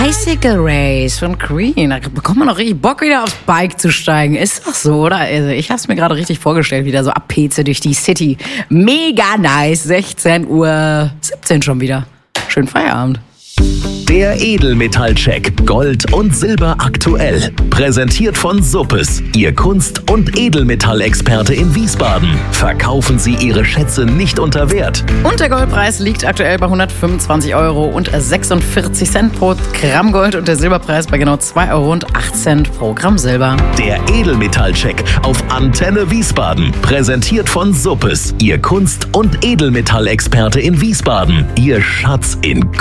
Bicycle Race von Queen. Da bekommt man doch richtig Bock, wieder aufs Bike zu steigen. Ist doch so, oder? Also ich hab's mir gerade richtig vorgestellt, wieder so abpeze durch die City. Mega nice. 16:17 Uhr schon wieder. Schönen Feierabend. Der Edelmetallcheck Gold und Silber aktuell. Präsentiert von Suppes, Ihr Kunst- und Edelmetallexperte in Wiesbaden. Verkaufen Sie Ihre Schätze nicht unter Wert. Und der Goldpreis liegt aktuell bei 125,46 € pro Gramm Gold und der Silberpreis bei genau 2,08 € pro Gramm Silber. Der Edelmetallcheck auf Antenne Wiesbaden. Präsentiert von Suppes, Ihr Kunst- und Edelmetallexperte in Wiesbaden. Ihr Schatz in